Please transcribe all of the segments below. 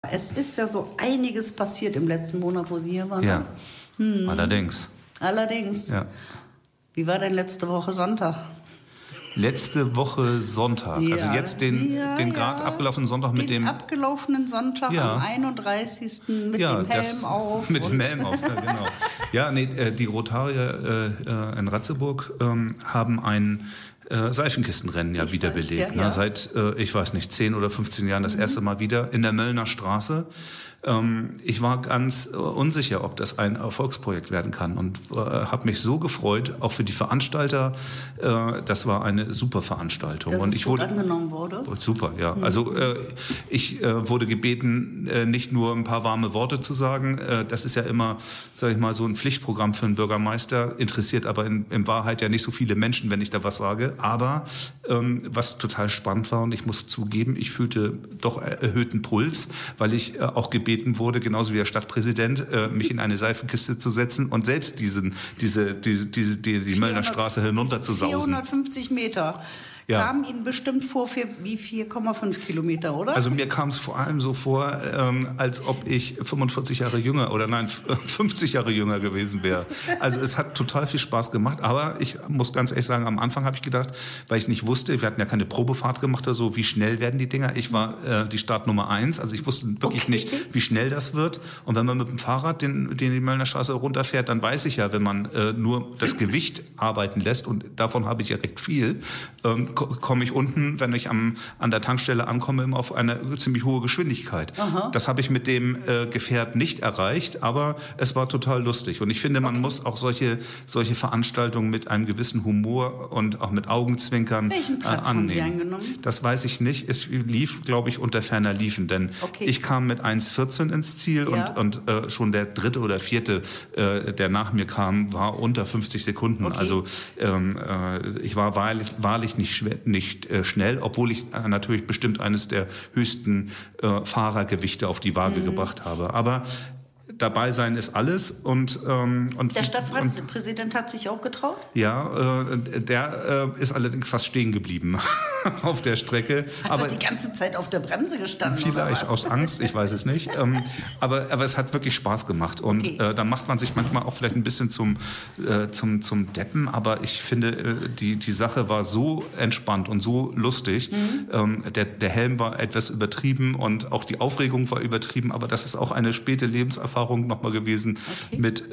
Es ist ja so einiges passiert im letzten Monat, wo Sie hier waren. Ja, allerdings. Allerdings. Ja. Wie war denn letzte Woche Sonntag? Letzte Woche Sonntag, Ja. also jetzt den gerade abgelaufenen Sonntag mit dem... abgelaufenen Sonntag Ja. am 31. mit dem Helm auf. Mit dem Helm auf, ja, genau. Ja, nee, die Rotarier in Ratzeburg haben ein Seifenkistenrennen ja wiederbelebt. Ja. Seit, ich weiß nicht, 10 oder 15 Jahren das erste Mal wieder in der Möllner Straße. Ich war ganz unsicher, ob das ein Erfolgsprojekt werden kann und habe mich so gefreut, auch für die Veranstalter. Das war eine super Veranstaltung. Dass und es ich gut wurde angenommen wurde. Super, ja. Also ich wurde gebeten, nicht nur ein paar warme Worte zu sagen. Das ist ja immer, sage ich mal, so ein Pflichtprogramm für einen Bürgermeister. Interessiert aber in Wahrheit ja nicht so viele Menschen, wenn ich da was sage. Aber was total spannend war, und ich muss zugeben, ich fühlte doch erhöhten Puls, weil ich auch gebeten wurde, genauso wie der Stadtpräsident, mich in eine Seifenkiste zu setzen und selbst die Möllner Straße hinunter zu sausen. 450 Meter. Ja. Kamen Ihnen bestimmt vor für wie 4,5 Kilometer, oder? Also mir kam es vor allem so vor, als ob ich 45 Jahre jünger oder 50 Jahre jünger gewesen wäre. Also es hat total viel Spaß gemacht, aber ich muss ganz ehrlich sagen, am Anfang habe ich gedacht, weil ich nicht wusste, wir hatten ja keine Probefahrt gemacht oder so, wie schnell werden die Dinger. Ich war die Startnummer 1, also ich wusste wirklich nicht, wie schnell das wird. Und wenn man mit dem Fahrrad die Möllner Straße runterfährt, dann weiß ich ja, wenn man nur das Gewicht arbeiten lässt, und davon habe ich ja recht viel, komme ich unten, wenn ich an der Tankstelle ankomme, immer auf eine ziemlich hohe Geschwindigkeit. Aha. Das habe ich mit dem Gefährt nicht erreicht, aber es war total lustig. Und ich finde, man muss auch solche Veranstaltungen mit einem gewissen Humor und auch mit Augenzwinkern Welchen Platz annehmen. haben Sie eingenommen? Das weiß ich nicht. Es lief, glaube ich, unter ferner Liefen, denn ich kam mit 1,14 ins Ziel und schon der dritte oder vierte, der nach mir kam, war unter 50 Sekunden. Okay. Also ich war wahrlich nicht schnell, obwohl ich natürlich bestimmt eines der höchsten Fahrergewichte auf die Waage gebracht habe. Aber dabei sein ist alles. Und der Stadtpräsident hat sich auch getraut? Ja, der ist allerdings fast stehen geblieben auf der Strecke. Hat er die ganze Zeit auf der Bremse gestanden? Vielleicht oder was? aus Angst, ich weiß es nicht. Aber es hat wirklich Spaß gemacht. Und da macht man sich manchmal auch vielleicht ein bisschen zum Deppen. Aber ich finde, die Sache war so entspannt und so lustig. Der Helm war etwas übertrieben und auch die Aufregung war übertrieben. Aber das ist auch eine späte Lebenserfahrung nochmal gewesen, mit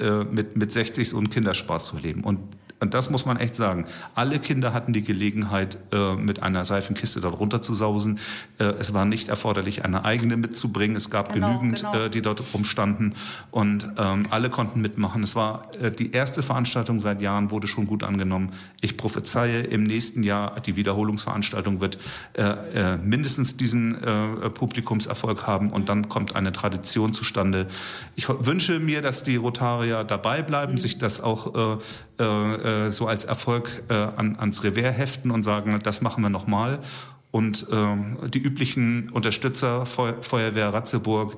60 so einen Kinderspaß zu leben. Und das muss man echt sagen. Alle Kinder hatten die Gelegenheit, mit einer Seifenkiste dort runterzusausen. Es war nicht erforderlich, eine eigene mitzubringen. Es gab genügend, die dort rumstanden. Und alle konnten mitmachen. Es war die erste Veranstaltung seit Jahren, wurde schon gut angenommen. Ich prophezeie, im nächsten Jahr, die Wiederholungsveranstaltung wird mindestens diesen Publikumserfolg haben. Und dann kommt eine Tradition zustande. Ich wünsche mir, dass die Rotarier dabei bleiben, sich das auch so als Erfolg ans Revers heften und sagen, das machen wir nochmal. Und die üblichen Unterstützer, Feuerwehr Ratzeburg,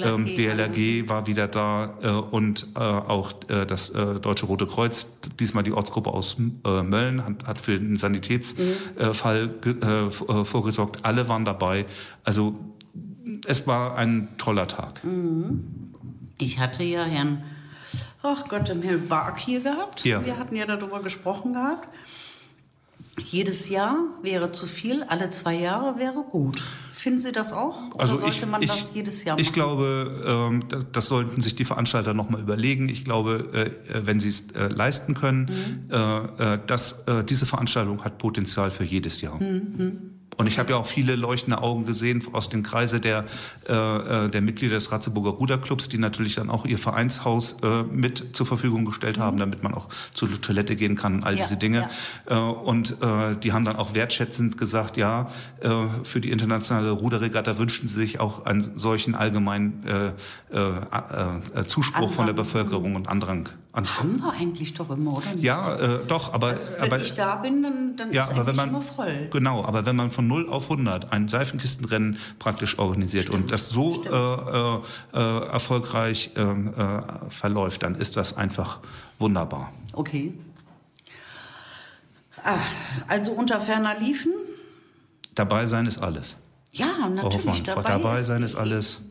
DLRG war wieder da und auch das Deutsche Rote Kreuz, diesmal die Ortsgruppe aus Mölln, hat für den Sanitätsfall vorgesorgt. Alle waren dabei. Also es war ein toller Tag. Ich hatte ja Herrn Bark hier gehabt. Ja. Wir hatten ja darüber gesprochen gehabt. Jedes Jahr wäre zu viel, alle 2 Jahre wäre gut. Finden Sie das auch? Oder also sollte man das jedes Jahr machen? Ich glaube, das sollten sich die Veranstalter noch mal überlegen. Ich glaube, wenn sie es leisten können, diese Veranstaltung hat Potenzial für jedes Jahr. Und ich habe ja auch viele leuchtende Augen gesehen aus dem Kreise der Mitglieder des Ratzeburger Ruderclubs, die natürlich dann auch ihr Vereinshaus mit zur Verfügung gestellt haben, damit man auch zur Toilette gehen kann, all diese Dinge. Ja. Und die haben dann auch wertschätzend gesagt, für die internationale Ruderregatta wünschten sie sich auch einen solchen allgemeinen Zuspruch von der Bevölkerung und Andrang. Haben wir eigentlich doch immer, oder nicht? Ja, doch, aber... Wenn ich da bin, dann ist eigentlich immer voll. Genau, aber wenn man von 0 auf 100 ein Seifenkistenrennen praktisch organisiert und das so erfolgreich verläuft, dann ist das einfach wunderbar. Okay. Also unter ferner Liefen? Dabei sein ist alles. Ja, natürlich. Dabei sein ist alles.